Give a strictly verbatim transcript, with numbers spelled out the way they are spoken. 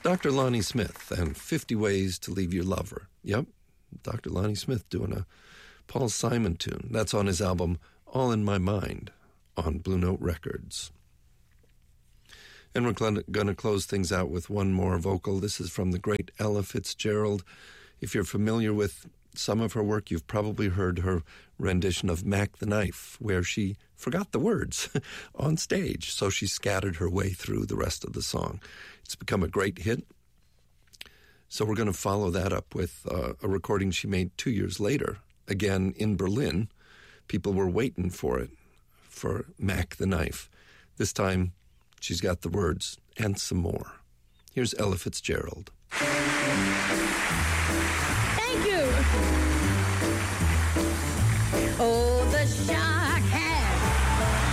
Doctor Lonnie Smith and fifty Ways to Leave Your Lover. Yep, Doctor Lonnie Smith doing a Paul Simon tune. That's on his album All in My Mind on Blue Note Records. And we're going to close things out with one more vocal. This is from the great Ella Fitzgerald. If you're familiar with some of her work, you've probably heard her rendition of Mac the Knife, where she forgot the words on stage, so she scattered her way through the rest of the song. It's become a great hit. So we're going to follow that up with uh, a recording she made two years later, again in Berlin. People were waiting for it, for Mac the Knife. This time, she's got the words and some more. Here's Ella Fitzgerald. Thank you.